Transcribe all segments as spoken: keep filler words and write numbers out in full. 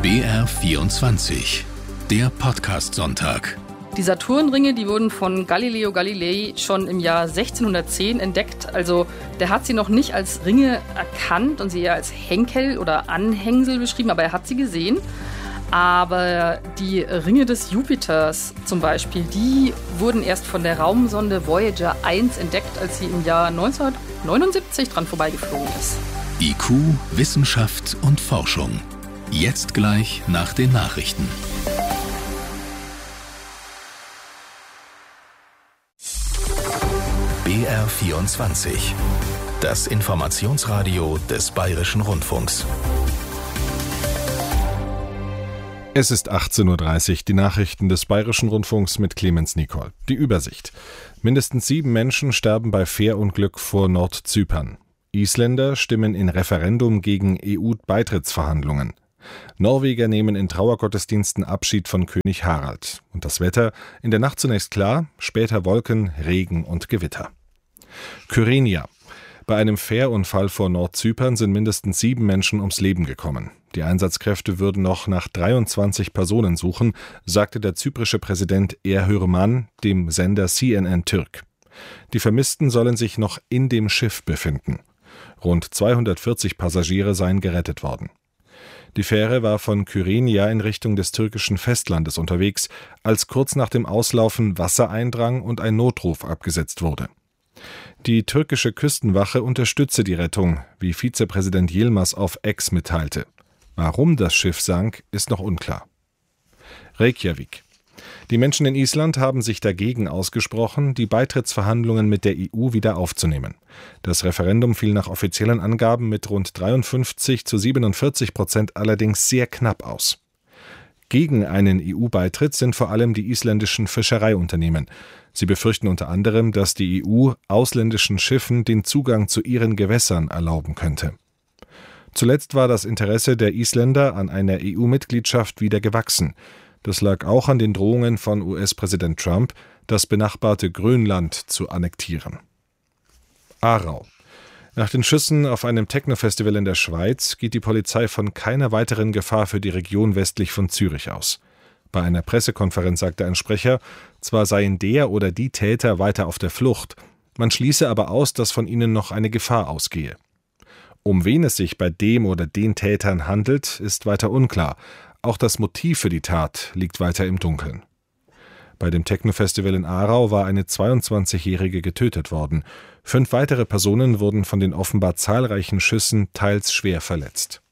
B R vierundzwanzig, der Podcast-Sonntag. Die Saturnringe, die wurden von Galileo Galilei schon im Jahr sechzehnhundertzehn entdeckt. Also der hat sie noch nicht als Ringe erkannt und sie eher als Henkel oder Anhängsel beschrieben, aber er hat sie gesehen. Aber die Ringe des Jupiters zum Beispiel, die wurden erst von der Raumsonde Voyager eins entdeckt, als sie im Jahr neunzehnhundertneunundsiebzig dran vorbeigeflogen ist. I Q, Wissenschaft und Forschung. Jetzt gleich nach den Nachrichten. B R vierundzwanzig, das Informationsradio des Bayerischen Rundfunks. Es ist achtzehn Uhr dreißig, die Nachrichten des Bayerischen Rundfunks mit Clemens Nicol. Die Übersicht. Mindestens sieben Menschen sterben bei Fährunglück vor Nordzypern. Isländer stimmen in Referendum gegen E U-Beitrittsverhandlungen. Norweger nehmen in Trauergottesdiensten Abschied von König Harald. Und das Wetter: in der Nacht zunächst klar, später Wolken, Regen und Gewitter. Kyrenia. Bei einem Fährunfall vor Nordzypern sind mindestens sieben Menschen ums Leben gekommen. Die Einsatzkräfte würden noch nach dreiundzwanzig Personen suchen, sagte der zyprische Präsident Erhürman dem Sender C N N Türk. Die Vermissten sollen sich noch in dem Schiff befinden. Rund zweihundertvierzig Passagiere seien gerettet worden. Die Fähre war von Kyrenia in Richtung des türkischen Festlandes unterwegs, als kurz nach dem Auslaufen Wasser eindrang und ein Notruf abgesetzt wurde. Die türkische Küstenwache unterstütze die Rettung, wie Vizepräsident Yilmaz auf X mitteilte. Warum das Schiff sank, ist noch unklar. Reykjavik. Die Menschen in Island haben sich dagegen ausgesprochen, die Beitrittsverhandlungen mit der E U wieder aufzunehmen. Das Referendum fiel nach offiziellen Angaben mit rund dreiundfünfzig zu siebenundvierzig Prozent allerdings sehr knapp aus. Gegen einen E U-Beitritt sind vor allem die isländischen Fischereiunternehmen. Sie befürchten unter anderem, dass die E U ausländischen Schiffen den Zugang zu ihren Gewässern erlauben könnte. Zuletzt war das Interesse der Isländer an einer E U-Mitgliedschaft wieder gewachsen. Das lag auch an den Drohungen von U S-Präsident Trump, das benachbarte Grönland zu annektieren. Aarau. Nach den Schüssen auf einem Techno-Festival in der Schweiz geht die Polizei von keiner weiteren Gefahr für die Region westlich von Zürich aus. Bei einer Pressekonferenz sagte ein Sprecher, zwar seien der oder die Täter weiter auf der Flucht, man schließe aber aus, dass von ihnen noch eine Gefahr ausgehe. Um wen es sich bei dem oder den Tätern handelt, ist weiter unklar. Auch das Motiv für die Tat liegt weiter im Dunkeln. Bei dem Techno-Festival in Aarau war eine zweiundzwanzigjährige getötet worden. Fünf weitere Personen wurden von den offenbar zahlreichen Schüssen teils schwer verletzt.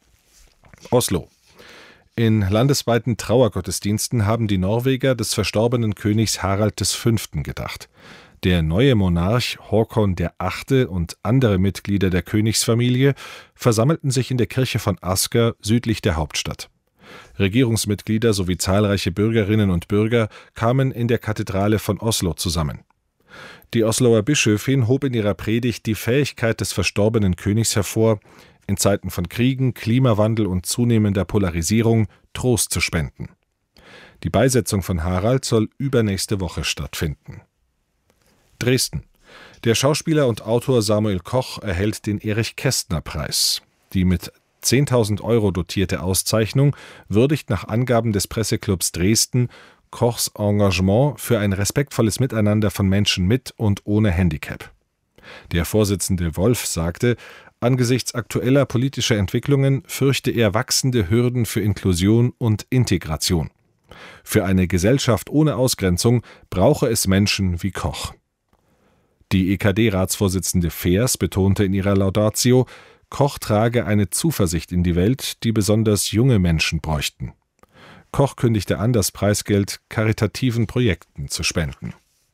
Oslo. In landesweiten Trauergottesdiensten haben die Norweger des verstorbenen Königs Harald der Fünfte gedacht. Der neue Monarch Håkon der Achte und andere Mitglieder der Königsfamilie versammelten sich in der Kirche von Asker südlich der Hauptstadt. Regierungsmitglieder sowie zahlreiche Bürgerinnen und Bürger kamen in der Kathedrale von Oslo zusammen. Die Osloer Bischöfin hob in ihrer Predigt die Fähigkeit des verstorbenen Königs hervor, in Zeiten von Kriegen, Klimawandel und zunehmender Polarisierung Trost zu spenden. Die Beisetzung von Harald soll übernächste Woche stattfinden. Dresden. Der Schauspieler und Autor Samuel Koch erhält den Erich-Kästner-Preis. Die mit zehntausend Euro dotierte Auszeichnung würdigt nach Angaben des Presseclubs Dresden Kochs Engagement für ein respektvolles Miteinander von Menschen mit und ohne Handicap. Der Vorsitzende Wolf sagte, angesichts aktueller politischer Entwicklungen fürchte er wachsende Hürden für Inklusion und Integration. Für eine Gesellschaft ohne Ausgrenzung brauche es Menschen wie Koch. Die E K D-Ratsvorsitzende Feers betonte in ihrer Laudatio, Koch trage eine Zuversicht in die Welt, die besonders junge Menschen bräuchten. Koch kündigte an, das Preisgeld karitativen Projekten zu spenden.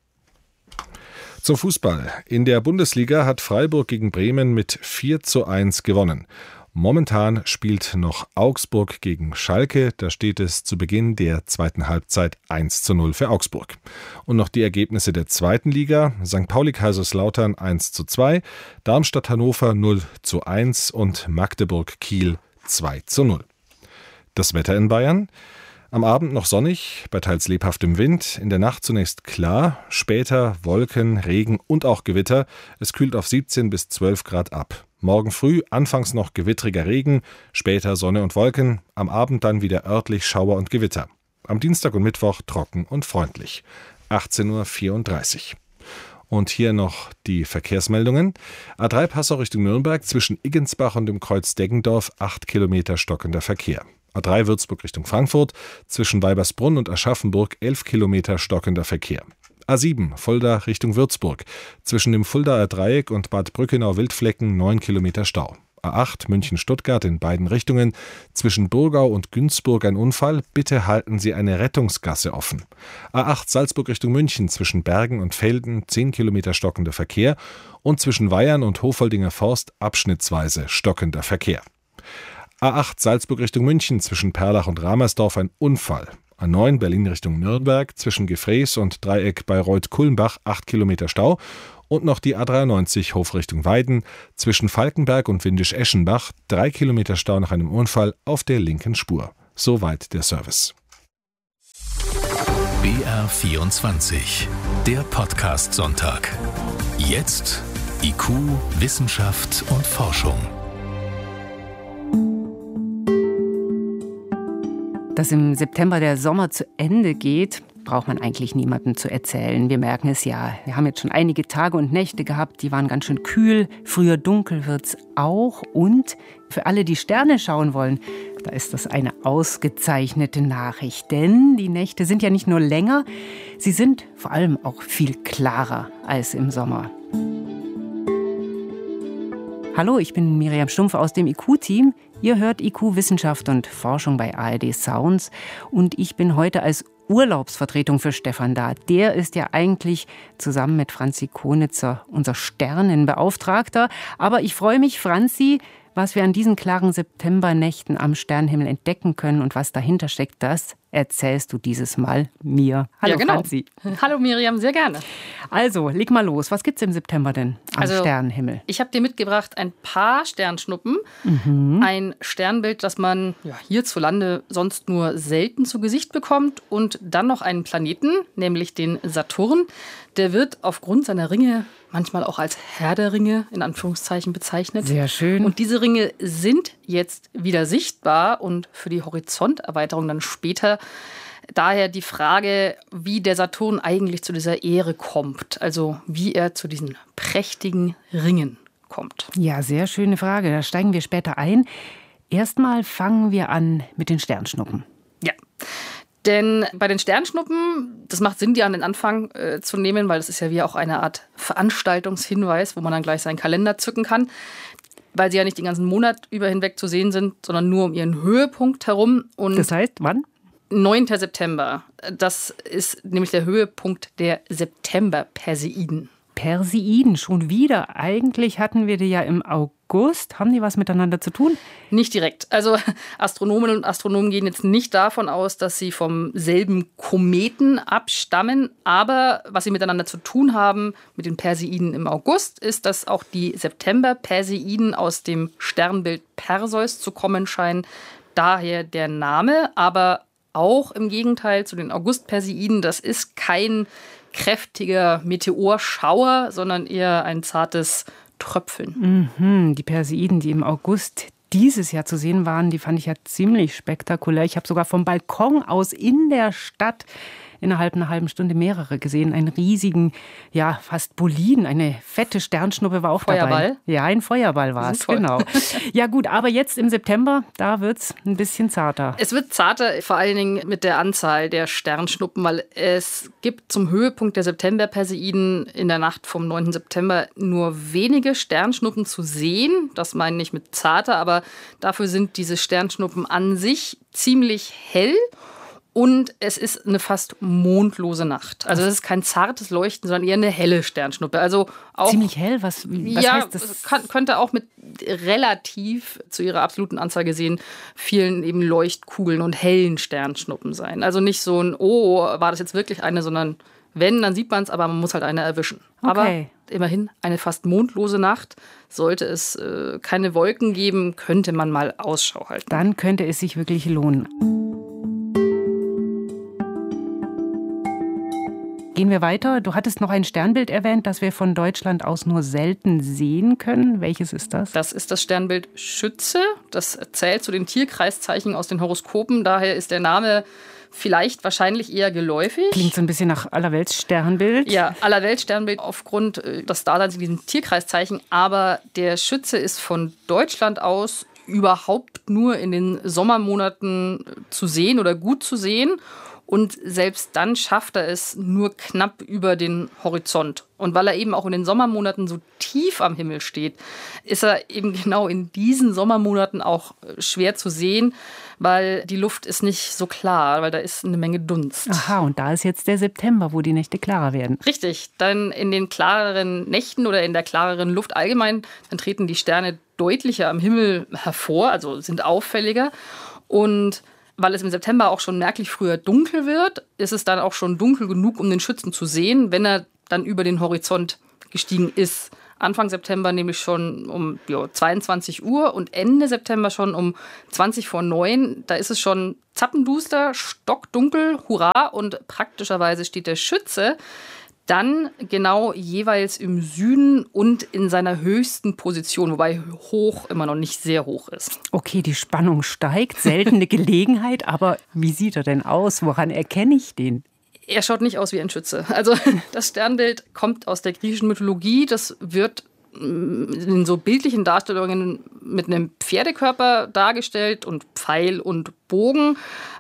Zum Fußball. In der Bundesliga hat Freiburg gegen Bremen mit vier zu eins gewonnen. Momentan spielt noch Augsburg gegen Schalke, da steht es zu Beginn der zweiten Halbzeit eins zu null für Augsburg. Und noch die Ergebnisse der zweiten Liga: Sankt Pauli-Kaiserslautern eins zu zwei, Darmstadt-Hannover null zu eins und Magdeburg-Kiel zwei zu null. Das Wetter in Bayern: Am Abend noch sonnig, bei teils lebhaftem Wind, in der Nacht zunächst klar, später Wolken, Regen und auch Gewitter. Es kühlt auf siebzehn bis zwölf Grad ab. Morgen früh anfangs noch gewittriger Regen, später Sonne und Wolken, am Abend dann wieder örtlich Schauer und Gewitter. Am Dienstag und Mittwoch trocken und freundlich. achtzehn Uhr vierunddreißig. Und hier noch die Verkehrsmeldungen. A drei Passau Richtung Nürnberg zwischen Iggensbach und dem Kreuz Deggendorf acht Kilometer stockender Verkehr. A drei Würzburg Richtung Frankfurt zwischen Weibersbrunn und Aschaffenburg elf Kilometer stockender Verkehr. A sieben Fulda Richtung Würzburg zwischen dem Fuldaer Dreieck und Bad Brückenau-Wildflecken neun Kilometer Stau. A acht München-Stuttgart in beiden Richtungen zwischen Burgau und Günzburg ein Unfall. Bitte halten Sie eine Rettungsgasse offen. A acht Salzburg Richtung München zwischen Bergen und Velden zehn Kilometer stockender Verkehr und zwischen Weyern und Hofoldinger Forst abschnittsweise stockender Verkehr. A acht Salzburg Richtung München zwischen Perlach und Ramersdorf ein Unfall. A neun Berlin Richtung Nürnberg zwischen Gefrees und Dreieck Bayreuth-Kulmbach acht Kilometer Stau und noch die A dreiundneunzig Hof Richtung Weiden zwischen Falkenberg und Windisch-Eschenbach drei Kilometer Stau nach einem Unfall auf der linken Spur. Soweit der Service. B R vierundzwanzig, der Podcast-Sonntag. Jetzt I Q, Wissenschaft und Forschung. Dass im September der Sommer zu Ende geht, braucht man eigentlich niemandem zu erzählen. Wir merken es ja. Wir haben jetzt schon einige Tage und Nächte gehabt, die waren ganz schön kühl. Früher dunkel wird's auch. Und für alle, die Sterne schauen wollen, da ist das eine ausgezeichnete Nachricht. Denn die Nächte sind ja nicht nur länger, sie sind vor allem auch viel klarer als im Sommer. Hallo, ich bin Miriam Stumpf aus dem I Q-Team. Ihr hört I Q Wissenschaft und Forschung bei A R D Sounds. Und ich bin heute als Urlaubsvertretung für Stefan da. Der ist ja eigentlich zusammen mit Franzi Konitzer unser Sternenbeauftragter. Aber ich freue mich, Franzi, was wir an diesen klaren Septembernächten am Sternenhimmel entdecken können und was dahinter steckt, das erzählst du dieses Mal mir. Hallo, ja, genau. Franzi. Hallo Miriam, sehr gerne. Also, leg mal los. Was gibt's im September denn am also, Sternenhimmel? Ich habe dir mitgebracht ein paar Sternschnuppen. Mhm. Ein Sternbild, das man ja, hierzulande sonst nur selten zu Gesicht bekommt. Und dann noch einen Planeten, nämlich den Saturn. Der wird aufgrund seiner Ringe manchmal auch als Herr der Ringe in Anführungszeichen bezeichnet. Sehr schön. Und diese Ringe sind jetzt wieder sichtbar und für die Horizonterweiterung dann später. Daher die Frage, wie der Saturn eigentlich zu dieser Ehre kommt. Also wie er zu diesen prächtigen Ringen kommt. Ja, sehr schöne Frage. Da steigen wir später ein. Erstmal fangen wir an mit den Sternschnuppen. Ja. Denn bei den Sternschnuppen, das macht Sinn, die an den Anfang äh, zu nehmen, weil das ist ja wie auch eine Art Veranstaltungshinweis, wo man dann gleich seinen Kalender zücken kann, weil sie ja nicht den ganzen Monat über hinweg zu sehen sind, sondern nur um ihren Höhepunkt herum. Und das heißt, wann? neunten September. Das ist nämlich der Höhepunkt der September-Perseiden. Perseiden, schon wieder. Eigentlich hatten wir die ja im August. Haben die was miteinander zu tun? Nicht direkt. Also Astronomen und Astronomen gehen jetzt nicht davon aus, dass sie vom selben Kometen abstammen. Aber was sie miteinander zu tun haben mit den Perseiden im August, ist, dass auch die September-Perseiden aus dem Sternbild Perseus zu kommen scheinen. Daher der Name, aber auch im Gegenteil zu den August-Perseiden. Das ist kein kräftiger Meteorschauer, sondern eher ein zartes Tröpfeln. Mhm, die Perseiden, die im August dieses Jahr zu sehen waren, die fand ich ja ziemlich spektakulär. Ich habe sogar vom Balkon aus in der Stadt innerhalb einer halben Stunde mehrere gesehen. Einen riesigen, ja, fast Boliden, eine fette Sternschnuppe war auch Feuerball? dabei. Feuerball? Ja, ein Feuerball war es, genau. Ja gut, aber jetzt im September, da wird es ein bisschen zarter. Es wird zarter, vor allen Dingen mit der Anzahl der Sternschnuppen, weil es gibt zum Höhepunkt der September-Perseiden in der Nacht vom neunten September nur wenige Sternschnuppen zu sehen. Das meine ich mit zarter, aber dafür sind diese Sternschnuppen an sich ziemlich hell. Und es ist eine fast mondlose Nacht. Also es ist kein zartes Leuchten, sondern eher eine helle Sternschnuppe. Also auch ziemlich hell? Was, was ja, heißt das? Kann, könnte auch mit relativ zu ihrer absoluten Anzahl gesehen vielen eben Leuchtkugeln und hellen Sternschnuppen sein. Also nicht so ein, oh, war das jetzt wirklich eine, sondern wenn, dann sieht man es, aber man muss halt eine erwischen. Okay. Aber immerhin eine fast mondlose Nacht. Sollte es äh, keine Wolken geben, könnte man mal Ausschau halten. Dann könnte es sich wirklich lohnen. Gehen Gehen wir weiter. Du hattest noch ein Sternbild erwähnt, das wir von Deutschland aus nur selten sehen können. Welches ist das? Das ist das Sternbild Schütze. Das zählt zu den Tierkreiszeichen aus den Horoskopen. Daher ist der Name vielleicht wahrscheinlich eher geläufig. Klingt so ein bisschen nach Allerweltssternbild. Ja, Allerweltssternbild aufgrund des Daseins in diesem Tierkreiszeichen. Aber der Schütze ist von Deutschland aus überhaupt nur in den Sommermonaten zu sehen oder gut zu sehen. Und selbst dann schafft er es nur knapp über den Horizont. Und weil er eben auch in den Sommermonaten so tief am Himmel steht, ist er eben genau in diesen Sommermonaten auch schwer zu sehen, weil die Luft ist nicht so klar, weil da ist eine Menge Dunst. Aha, und da ist jetzt der September, wo die Nächte klarer werden. Richtig, dann in den klareren Nächten oder in der klareren Luft allgemein, dann treten die Sterne deutlicher am Himmel hervor, also sind auffälliger. Und weil es im September auch schon merklich früher dunkel wird, ist es dann auch schon dunkel genug, um den Schützen zu sehen, wenn er dann über den Horizont gestiegen ist. Anfang September nämlich schon um jo, zweiundzwanzig Uhr und Ende September schon um zwanzig vor neun. Da ist es schon zappenduster, stockdunkel, hurra, und praktischerweise steht der Schütze dann genau jeweils im Süden und in seiner höchsten Position, wobei hoch immer noch nicht sehr hoch ist. Okay, die Spannung steigt, seltene Gelegenheit, aber wie sieht er denn aus? Woran erkenne ich den? Er schaut nicht aus wie ein Schütze. Also das Sternbild kommt aus der griechischen Mythologie. Das wird in so bildlichen Darstellungen mit einem Pferdekörper dargestellt und Pfeil und Bogen.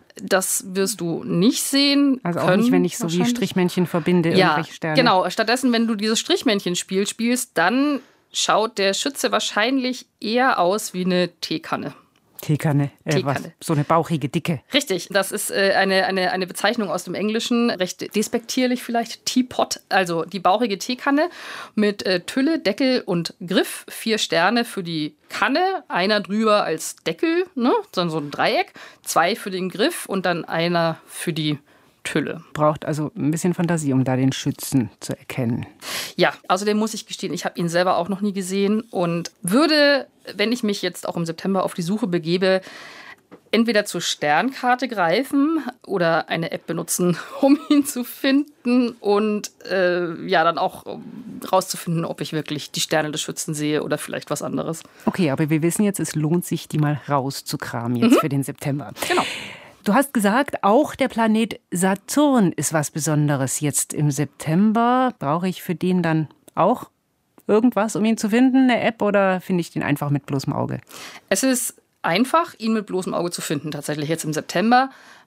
Das wirst du nicht sehen. Also auch nicht, wenn ich so wie Strichmännchen verbinde, ja, irgendwelche Sterne. Genau. Stattdessen, wenn du dieses Strichmännchenspiel spielst, dann schaut der Schütze wahrscheinlich eher aus wie eine Teekanne. Teekanne, äh, Teekanne. Was? So eine bauchige Dicke. Richtig, das ist äh, eine, eine, eine Bezeichnung aus dem Englischen, recht despektierlich vielleicht, Teapot, also die bauchige Teekanne mit äh, Tülle, Deckel und Griff, vier Sterne für die Kanne, einer drüber als Deckel, ne, dann so ein Dreieck, zwei für den Griff und dann einer für die Tülle. Braucht also ein bisschen Fantasie, um da den Schützen zu erkennen. Ja, außerdem muss ich gestehen, ich habe ihn selber auch noch nie gesehen und würde, wenn ich mich jetzt auch im September auf die Suche begebe, entweder zur Sternkarte greifen oder eine App benutzen, um ihn zu finden und äh, ja, dann auch um rauszufinden, ob ich wirklich die Sterne des Schützen sehe oder vielleicht was anderes. Okay, aber wir wissen jetzt, es lohnt sich, die mal rauszukramen jetzt mhm. für den September. Genau. Du hast gesagt, auch der Planet Saturn ist was Besonderes jetzt im September. Brauche ich für den dann auch irgendwas, um ihn zu finden, eine App, oder finde ich den einfach mit bloßem Auge? Es ist einfach, ihn mit bloßem Auge zu finden, tatsächlich jetzt im September,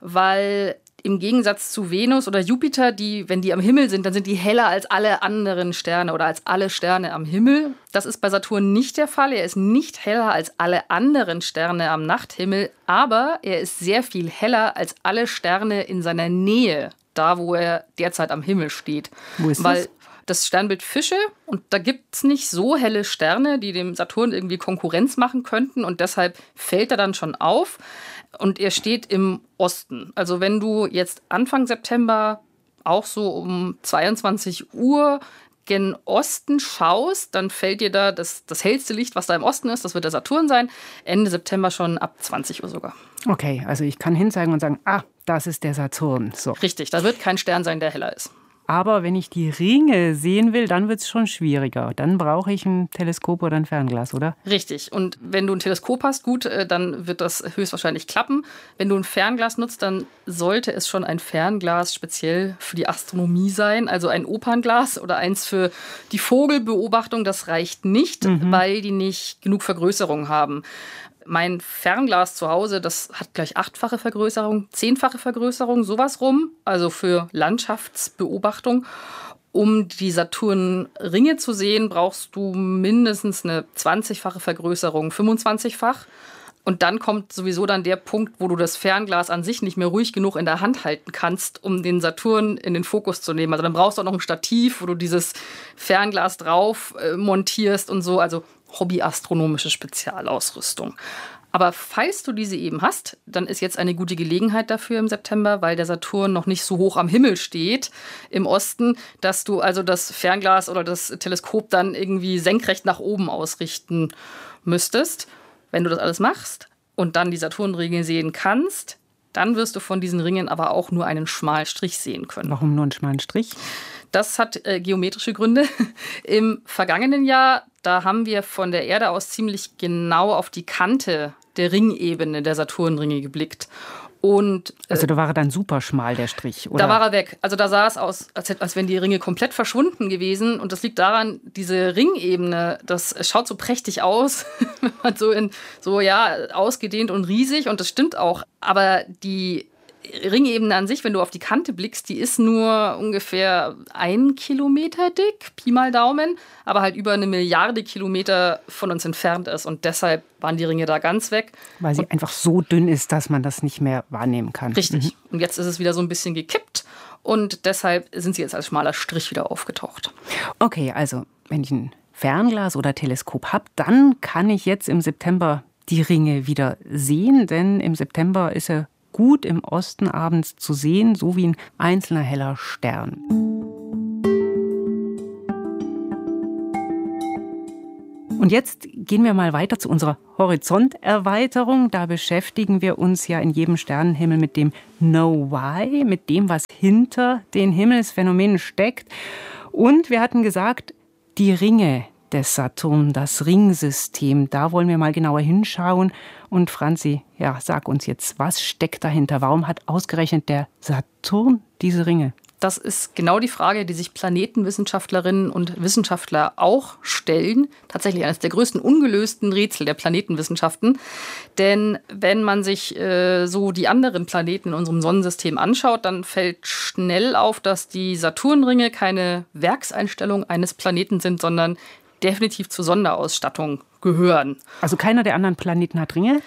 weil im Gegensatz zu Venus oder Jupiter, die, wenn die am Himmel sind, dann sind die heller als alle anderen Sterne oder als alle Sterne am Himmel. Das ist bei Saturn nicht der Fall. Er ist nicht heller als alle anderen Sterne am Nachthimmel, aber er ist sehr viel heller als alle Sterne in seiner Nähe, da wo er derzeit am Himmel steht. Wo ist Weil das? Das Sternbild Fische, und da gibt es nicht so helle Sterne, die dem Saturn irgendwie Konkurrenz machen könnten, und deshalb fällt er dann schon auf. Und er steht im Osten. Also wenn du jetzt Anfang September auch so um zweiundzwanzig Uhr gen Osten schaust, dann fällt dir da das, das hellste Licht, was da im Osten ist, das wird der Saturn sein. Ende September schon ab zwanzig Uhr sogar. Okay, also ich kann hinzeigen und sagen, ah, das ist der Saturn. So. Richtig, da wird kein Stern sein, der heller ist. Aber wenn ich die Ringe sehen will, dann wird es schon schwieriger. Dann brauche ich ein Teleskop oder ein Fernglas, oder? Richtig. Und wenn du ein Teleskop hast, gut, dann wird das höchstwahrscheinlich klappen. Wenn du ein Fernglas nutzt, dann sollte es schon ein Fernglas speziell für die Astronomie sein. Also ein Opernglas oder eins für die Vogelbeobachtung. Das reicht nicht, mhm. weil die nicht genug Vergrößerung haben. Mein Fernglas zu Hause, das hat gleich achtfache Vergrößerung, zehnfache Vergrößerung, sowas rum, also für Landschaftsbeobachtung. Um die Saturnringe zu sehen, brauchst du mindestens eine zwanzigfache Vergrößerung, fünfundzwanzigfach. Und dann kommt sowieso dann der Punkt, wo du das Fernglas an sich nicht mehr ruhig genug in der Hand halten kannst, um den Saturn in den Fokus zu nehmen. Also dann brauchst du auch noch ein Stativ, wo du dieses Fernglas drauf äh, montierst und so, also hobbyastronomische Spezialausrüstung. Aber falls du diese eben hast, dann ist jetzt eine gute Gelegenheit dafür im September, weil der Saturn noch nicht so hoch am Himmel steht im Osten, dass du also das Fernglas oder das Teleskop dann irgendwie senkrecht nach oben ausrichten müsstest. Wenn du das alles machst und dann die Saturnringe sehen kannst, dann wirst du von diesen Ringen aber auch nur einen schmalen Strich sehen können. Warum nur einen schmalen Strich? Das hat äh, geometrische Gründe. Im vergangenen Jahr, da haben wir von der Erde aus ziemlich genau auf die Kante der Ringebene der Saturnringe geblickt. Und, äh, also da war er dann super schmal, der Strich, oder? Da war er weg. Also da sah es aus, als, als wären die Ringe komplett verschwunden gewesen. Und das liegt daran, diese Ringebene, das schaut so prächtig aus. so, in, so ja, ausgedehnt und riesig. Und das stimmt auch. Aber die Ringebene an sich, wenn du auf die Kante blickst, die ist nur ungefähr ein Kilometer dick, Pi mal Daumen, aber halt über eine Milliarde Kilometer von uns entfernt ist. Und deshalb waren die Ringe da ganz weg. Weil sie und einfach so dünn ist, dass man das nicht mehr wahrnehmen kann. Richtig. Mhm. Und jetzt ist es wieder so ein bisschen gekippt und deshalb sind sie jetzt als schmaler Strich wieder aufgetaucht. Okay, also wenn ich ein Fernglas oder Teleskop habe, dann kann ich jetzt im September die Ringe wieder sehen, denn im September ist er gut im Osten abends zu sehen, so wie ein einzelner heller Stern. Und jetzt gehen wir mal weiter zu unserer Horizonterweiterung. Da beschäftigen wir uns ja in jedem Sternenhimmel mit dem Know Why, mit dem, was hinter den Himmelsphänomenen steckt. Und wir hatten gesagt, die Ringe des Saturn, das Ringsystem, da wollen wir mal genauer hinschauen. Und Franzi, ja, sag uns jetzt, was steckt dahinter? Warum hat ausgerechnet der Saturn diese Ringe? Das ist genau die Frage, die sich Planetenwissenschaftlerinnen und Wissenschaftler auch stellen. Tatsächlich eines der größten ungelösten Rätsel der Planetenwissenschaften. Denn wenn man sich äh, so die anderen Planeten in unserem Sonnensystem anschaut, dann fällt schnell auf, dass die Saturnringe keine Werkseinstellung eines Planeten sind, sondern definitiv zur Sonderausstattung gehören. Also keiner der anderen Planeten hat Ringe?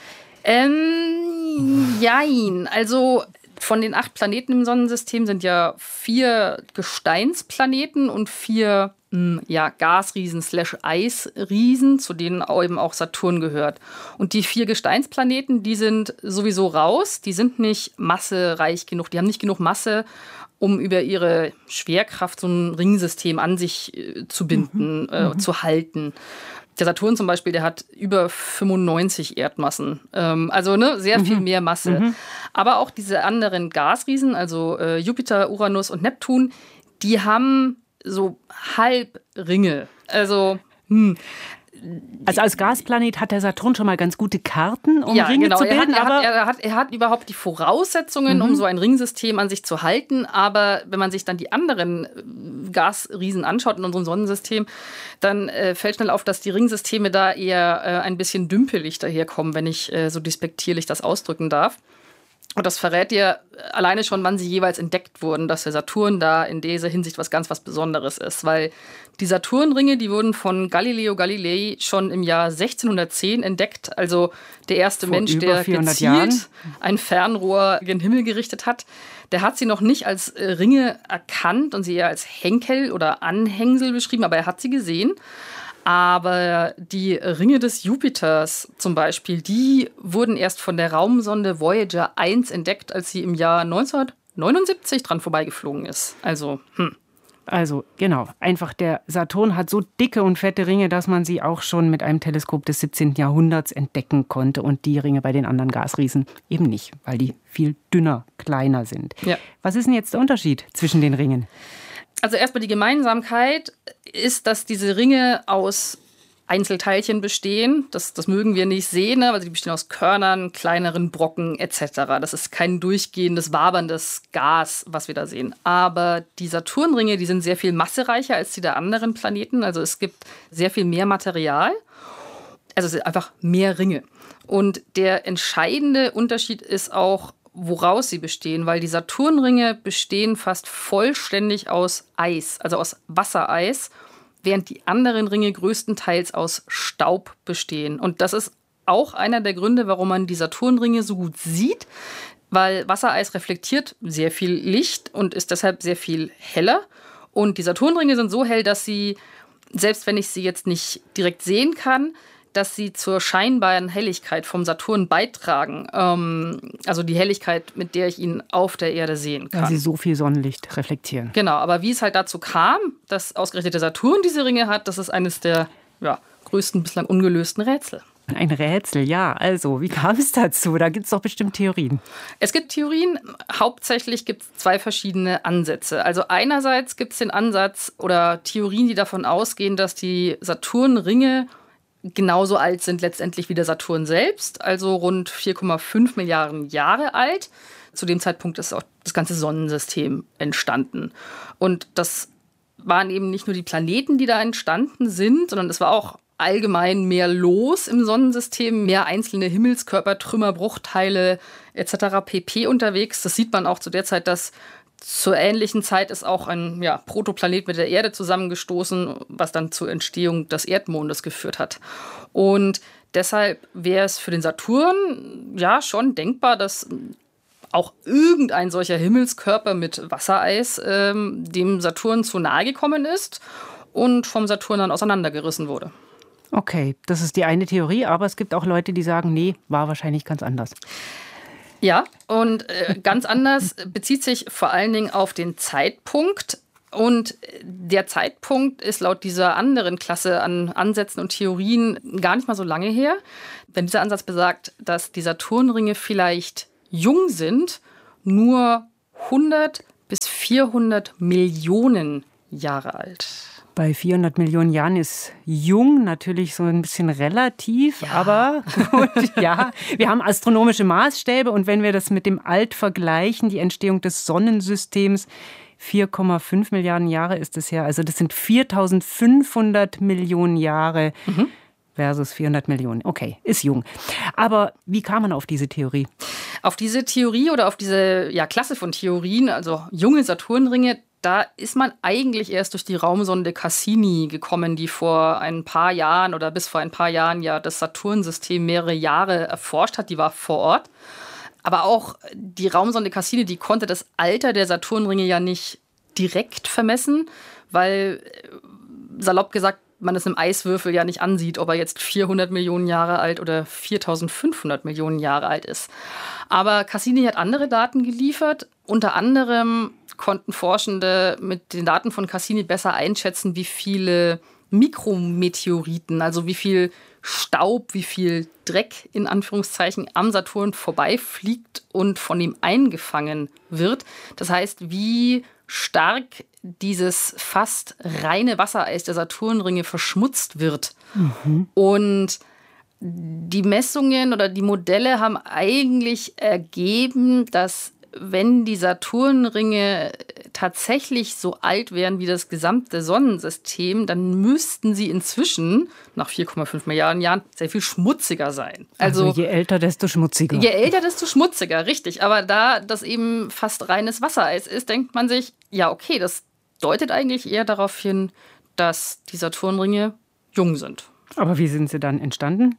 Ähm, jein. Also von den acht Planeten im Sonnensystem sind ja vier Gesteinsplaneten und vier mh, ja, Gasriesen slash Eisriesen, zu denen eben auch Saturn gehört. Und die vier Gesteinsplaneten, die sind sowieso raus. Die sind nicht massereich genug. Die haben nicht genug Masse, um über ihre Schwerkraft so ein Ringsystem an sich äh, zu binden, mhm. äh, mhm. zu halten. Der Saturn zum Beispiel, der hat über fünfundneunzig Erdmassen. Ähm, also ne, sehr viel mehr Masse. Mhm. Aber auch diese anderen Gasriesen, also äh, Jupiter, Uranus und Neptun, die haben so Halbringe. Also, hm. Also als Gasplanet hat der Saturn schon mal ganz gute Karten, um ja, Ringe genau. zu bilden. Er hat, aber er, hat, er, hat, er hat überhaupt die Voraussetzungen, mhm. um so ein Ringsystem an sich zu halten. Aber wenn man sich dann die anderen Gasriesen anschaut in unserem Sonnensystem, dann äh, fällt schnell auf, dass die Ringsysteme da eher äh, ein bisschen dümpelig daherkommen, wenn ich äh, so despektierlich das ausdrücken darf. Und das verrät dir alleine schon, wann sie jeweils entdeckt wurden, dass der Saturn da in dieser Hinsicht was ganz was Besonderes ist. Weil die Saturnringe, die wurden von Galileo Galilei schon im Jahr sechzehnhundertzehn entdeckt. Also der erste Vor Mensch, der gezielt Jahren. ein Fernrohr gen Himmel gerichtet hat. Der hat sie noch nicht als Ringe erkannt und sie eher als Henkel oder Anhängsel beschrieben, aber er hat sie gesehen. Aber die Ringe des Jupiters zum Beispiel, die wurden erst von der Raumsonde Voyager eins entdeckt, als sie im Jahr neunzehnhundertneunundsiebzig dran vorbeigeflogen ist. Also, hm. Also, genau. Einfach der Saturn hat so dicke und fette Ringe, dass man sie auch schon mit einem Teleskop des siebzehnten Jahrhunderts entdecken konnte. Und die Ringe bei den anderen Gasriesen eben nicht, weil die viel dünner, kleiner sind. Ja. Was ist denn jetzt der Unterschied zwischen den Ringen? Also erstmal die Gemeinsamkeit ist, dass diese Ringe aus Einzelteilchen bestehen. Das, das mögen wir nicht sehen, ne? Weil sie bestehen aus Körnern, kleineren Brocken et cetera. Das ist kein durchgehendes, waberndes Gas, was wir da sehen. Aber die Saturnringe, die sind sehr viel massereicher als die der anderen Planeten. Also es gibt sehr viel mehr Material. Also es sind einfach mehr Ringe. Und der entscheidende Unterschied ist auch, woraus sie bestehen, weil die Saturnringe bestehen fast vollständig aus Eis, also aus Wassereis, während die anderen Ringe größtenteils aus Staub bestehen. Und das ist auch einer der Gründe, warum man die Saturnringe so gut sieht, weil Wassereis reflektiert sehr viel Licht und ist deshalb sehr viel heller. Und die Saturnringe sind so hell, dass sie, selbst wenn ich sie jetzt nicht direkt sehen kann, dass sie zur scheinbaren Helligkeit vom Saturn beitragen. Ähm, also die Helligkeit, mit der ich ihn auf der Erde sehen kann. Weil sie so viel Sonnenlicht reflektieren. Genau, aber wie es halt dazu kam, dass ausgerechnet der Saturn diese Ringe hat, das ist eines der ja, größten bislang ungelösten Rätsel. Ein Rätsel, ja. Also, wie kam es dazu? Da gibt es doch bestimmt Theorien. Es gibt Theorien. Hauptsächlich gibt es zwei verschiedene Ansätze. Also einerseits gibt es den Ansatz oder Theorien, die davon ausgehen, dass die Saturnringe genauso alt sind letztendlich wie der Saturn selbst, also rund vier Komma fünf Milliarden Jahre alt. Zu dem Zeitpunkt ist auch das ganze Sonnensystem entstanden. Und das waren eben nicht nur die Planeten, die da entstanden sind, sondern es war auch allgemein mehr los im Sonnensystem, mehr einzelne Himmelskörper, Trümmer, Bruchteile et cetera pp. Unterwegs. Das sieht man auch zu der Zeit, dass zur ähnlichen Zeit ist auch ein ja, Protoplanet mit der Erde zusammengestoßen, was dann zur Entstehung des Erdmondes geführt hat. Und deshalb wäre es für den Saturn ja schon denkbar, dass auch irgendein solcher Himmelskörper mit Wassereis ähm, dem Saturn zu nahe gekommen ist und vom Saturn dann auseinandergerissen wurde. Okay, das ist die eine Theorie, aber es gibt auch Leute, die sagen, nee, war wahrscheinlich ganz anders. Ja, und äh, ganz anders bezieht sich vor allen Dingen auf den Zeitpunkt. Und der Zeitpunkt ist laut dieser anderen Klasse an Ansätzen und Theorien gar nicht mal so lange her. Wenn dieser Ansatz besagt, dass die Saturnringe vielleicht jung sind, nur hundert bis vierhundert Millionen Jahre alt. Bei vierhundert Millionen Jahren ist jung natürlich so ein bisschen relativ, ja. aber gut, ja, wir haben astronomische Maßstäbe und wenn wir das mit dem Alt vergleichen, die Entstehung des Sonnensystems, vier Komma fünf Milliarden Jahre ist es her, also das sind viertausendfünfhundert Millionen Jahre mhm. versus vierhundert Millionen. Okay, ist jung. Aber wie kam man auf diese Theorie? Auf diese Theorie oder auf diese ja, Klasse von Theorien, also junge Saturnringe, da ist man eigentlich erst durch die Raumsonde Cassini gekommen, die vor ein paar Jahren oder bis vor ein paar Jahren ja das Saturnsystem mehrere Jahre erforscht hat. Die war vor Ort. Aber auch die Raumsonde Cassini, die konnte das Alter der Saturnringe ja nicht direkt vermessen, weil, salopp gesagt, man es im Eiswürfel ja nicht ansieht, ob er jetzt vierhundert Millionen Jahre alt oder viertausendfünfhundert Millionen Jahre alt ist. Aber Cassini hat andere Daten geliefert. Unter anderem konnten Forschende mit den Daten von Cassini besser einschätzen, wie viele Mikrometeoriten, also wie viel Staub, wie viel Dreck in Anführungszeichen am Saturn vorbeifliegt und von ihm eingefangen wird. Das heißt, wie stark dieses fast reine Wassereis der Saturnringe verschmutzt wird. Mhm. Und die Messungen oder die Modelle haben eigentlich ergeben, dass wenn die Saturnringe tatsächlich so alt wären wie das gesamte Sonnensystem, dann müssten sie inzwischen, nach vier Komma fünf Milliarden Jahren, sehr viel schmutziger sein. Also, also je älter, desto schmutziger. Je älter, desto schmutziger, richtig. Aber da das eben fast reines Wassereis ist, denkt man sich, ja okay, das deutet eigentlich eher darauf hin, dass die Saturnringe jung sind. Aber wie sind sie dann entstanden?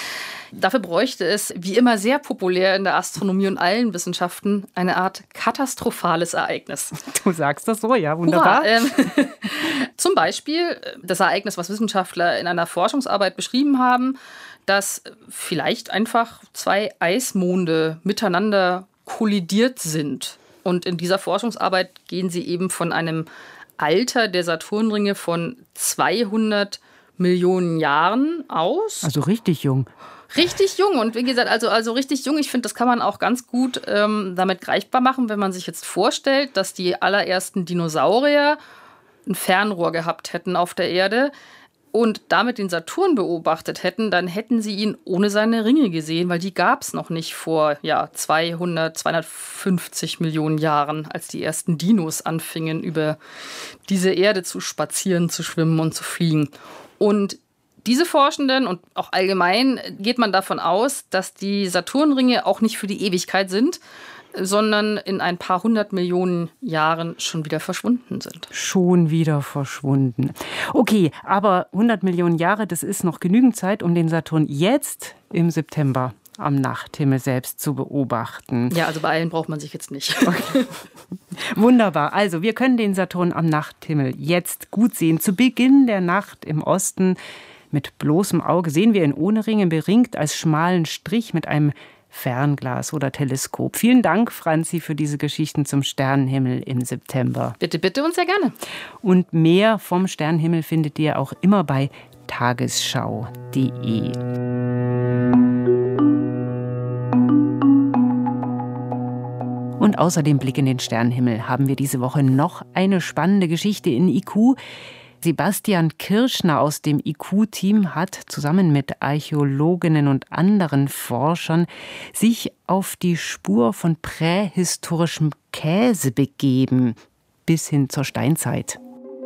Dafür bräuchte es, wie immer sehr populär in der Astronomie und allen Wissenschaften, eine Art katastrophales Ereignis. Du sagst das so, ja, wunderbar. Hurra, ähm, zum Beispiel das Ereignis, was Wissenschaftler in einer Forschungsarbeit beschrieben haben, dass vielleicht einfach zwei Eismonde miteinander kollidiert sind. Und in dieser Forschungsarbeit gehen sie eben von einem Alter der Saturnringe von zweihundert Millionen Jahren aus. Also richtig jung. Richtig jung und wie gesagt, also, also richtig jung. Ich finde, das kann man auch ganz gut ähm, damit greifbar machen, wenn man sich jetzt vorstellt, dass die allerersten Dinosaurier ein Fernrohr gehabt hätten auf der Erde und damit den Saturn beobachtet hätten, dann hätten sie ihn ohne seine Ringe gesehen, weil die gab es noch nicht vor ja, zweihundert, zweihundertfünfzig Millionen Jahren, als die ersten Dinos anfingen, über diese Erde zu spazieren, zu schwimmen und zu fliegen. Und diese Forschenden und auch allgemein geht man davon aus, dass die Saturnringe auch nicht für die Ewigkeit sind, sondern in ein paar hundert Millionen Jahren schon wieder verschwunden sind. Schon wieder verschwunden. Okay, aber hundert Millionen Jahre, das ist noch genügend Zeit, um den Saturn jetzt im September am Nachthimmel selbst zu beobachten. Ja, also beeilen braucht man sich jetzt nicht. Okay. Wunderbar. Also wir können den Saturn am Nachthimmel jetzt gut sehen. Zu Beginn der Nacht im Osten mit bloßem Auge sehen wir ihn ohne Ringe beringt als schmalen Strich mit einem Fernglas oder Teleskop. Vielen Dank, Franzi, für diese Geschichten zum Sternenhimmel im September. Bitte, bitte und sehr gerne. Und mehr vom Sternenhimmel findet ihr auch immer bei tagesschau punkt de. Und außer dem Blick in den Sternenhimmel haben wir diese Woche noch eine spannende Geschichte in I Q. Sebastian Kirschner aus dem I Q-Team hat zusammen mit Archäologinnen und anderen Forschern sich auf die Spur von prähistorischem Käse begeben, bis hin zur Steinzeit.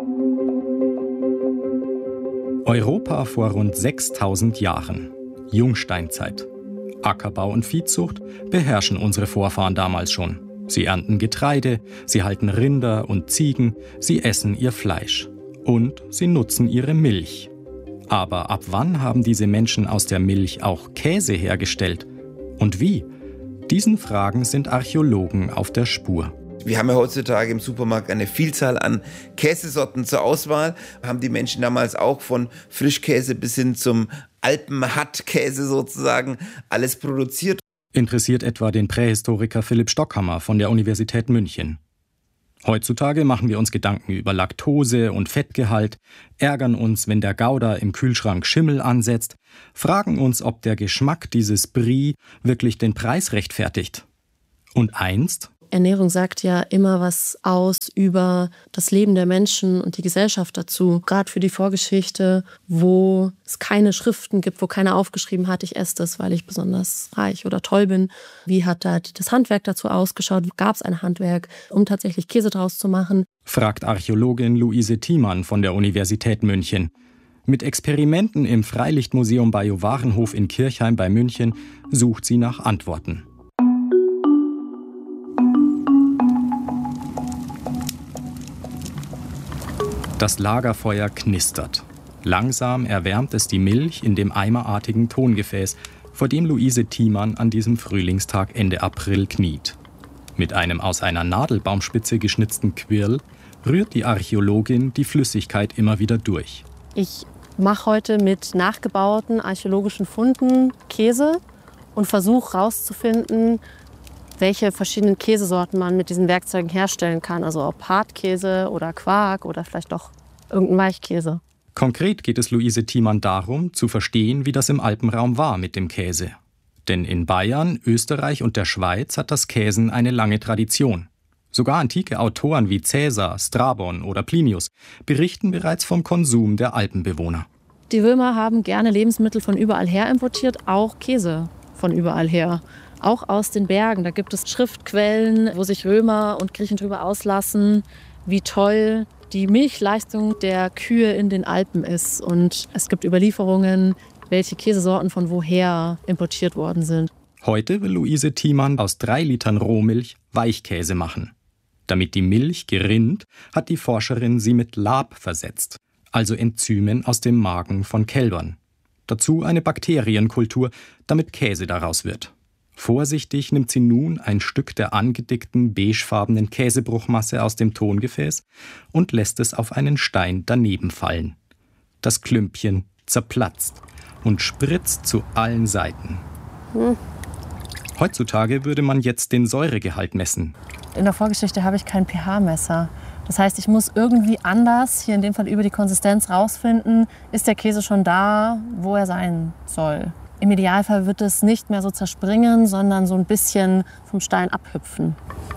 Europa vor rund sechstausend Jahren. Jungsteinzeit. Ackerbau und Viehzucht beherrschen unsere Vorfahren damals schon. Sie ernten Getreide, sie halten Rinder und Ziegen, sie essen ihr Fleisch. Und sie nutzen ihre Milch. Aber ab wann haben diese Menschen aus der Milch auch Käse hergestellt? Und wie? Diesen Fragen sind Archäologen auf der Spur. Wir haben ja heutzutage im Supermarkt eine Vielzahl an Käsesorten zur Auswahl. Haben die Menschen damals auch von Frischkäse bis hin zum Alpenhattkäse sozusagen alles produziert. Interessiert etwa den Prähistoriker Philipp Stockhammer von der Universität München. Heutzutage machen wir uns Gedanken über Laktose und Fettgehalt, ärgern uns, wenn der Gouda im Kühlschrank Schimmel ansetzt, fragen uns, ob der Geschmack dieses Brie wirklich den Preis rechtfertigt. Und einst? Ernährung sagt ja immer was aus über das Leben der Menschen und die Gesellschaft dazu. Gerade für die Vorgeschichte, wo es keine Schriften gibt, wo keiner aufgeschrieben hat, ich esse das, weil ich besonders reich oder toll bin. Wie hat da das Handwerk dazu ausgeschaut? Gab es ein Handwerk, um tatsächlich Käse draus zu machen? Fragt Archäologin Luise Thiemann von der Universität München. Mit Experimenten im Freilichtmuseum Bajowarenhof in Kirchheim bei München sucht sie nach Antworten. Das Lagerfeuer knistert. Langsam erwärmt es die Milch in dem eimerartigen Tongefäß, vor dem Luise Thiemann an diesem Frühlingstag Ende April kniet. Mit einem aus einer Nadelbaumspitze geschnitzten Quirl rührt die Archäologin die Flüssigkeit immer wieder durch. Ich mache heute mit nachgebauten archäologischen Funden Käse und versuche herauszufinden, welche verschiedenen Käsesorten man mit diesen Werkzeugen herstellen kann. Also ob Hartkäse oder Quark oder vielleicht doch irgendein Weichkäse. Konkret geht es Luise Thiemann darum, zu verstehen, wie das im Alpenraum war mit dem Käse. Denn in Bayern, Österreich und der Schweiz hat das Käsen eine lange Tradition. Sogar antike Autoren wie Caesar, Strabon oder Plinius berichten bereits vom Konsum der Alpenbewohner. Die Römer haben gerne Lebensmittel von überall her importiert, auch Käse von überall her. Auch aus den Bergen. Da gibt es Schriftquellen, wo sich Römer und Griechen darüber auslassen, wie toll die Milchleistung der Kühe in den Alpen ist. Und es gibt Überlieferungen, welche Käsesorten von woher importiert worden sind. Heute will Luise Thiemann aus drei Litern Rohmilch Weichkäse machen. Damit die Milch gerinnt, hat die Forscherin sie mit Lab versetzt, also Enzymen aus dem Magen von Kälbern. Dazu eine Bakterienkultur, damit Käse daraus wird. Vorsichtig nimmt sie nun ein Stück der angedickten, beigefarbenen Käsebruchmasse aus dem Tongefäß und lässt es auf einen Stein daneben fallen. Das Klümpchen zerplatzt und spritzt zu allen Seiten. Hm. Heutzutage würde man jetzt den Säuregehalt messen. In der Vorgeschichte habe ich kein pH-Messer. Das heißt, ich muss irgendwie anders, hier in dem Fall über die Konsistenz, rausfinden, ist der Käse schon da, wo er sein soll. Im Idealfall wird es nicht mehr so zerspringen, sondern so ein bisschen vom Stein abhüpfen.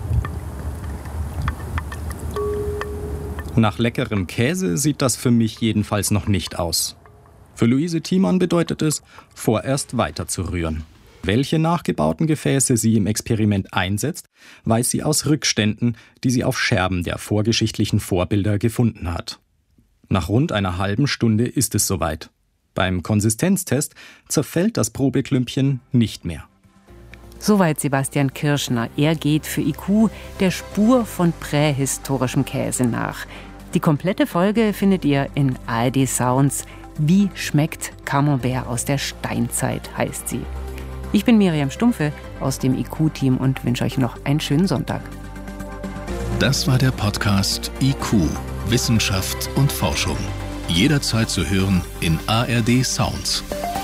Nach leckerem Käse sieht das für mich jedenfalls noch nicht aus. Für Luise Thiemann bedeutet es, vorerst weiter zu rühren. Welche nachgebauten Gefäße sie im Experiment einsetzt, weiß sie aus Rückständen, die sie auf Scherben der vorgeschichtlichen Vorbilder gefunden hat. Nach rund einer halben Stunde ist es soweit. Beim Konsistenztest zerfällt das Probeklümpchen nicht mehr. Soweit Sebastian Kirschner. Er geht für I Q der Spur von prähistorischem Käse nach. Die komplette Folge findet ihr in A R D Sounds. Wie schmeckt Camembert aus der Steinzeit, heißt sie. Ich bin Miriam Stumpfe aus dem I Q-Team und wünsche euch noch einen schönen Sonntag. Das war der Podcast I Q, Wissenschaft und Forschung. Jederzeit zu hören in A R D Sounds.